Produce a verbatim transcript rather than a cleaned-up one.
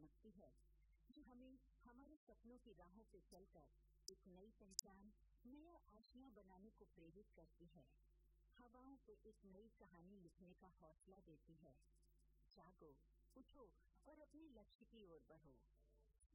चमकती है, जो हमें हमारे सपनों की राहों पे चलकर एक नई पहचान, नया आशियां बनाने को प्रेरित करती है। हवाओं पे एक नई कहानी लिखने का हौसला देती है। जागो, उठो और अपने लक्ष्य की ओर बढ़ो।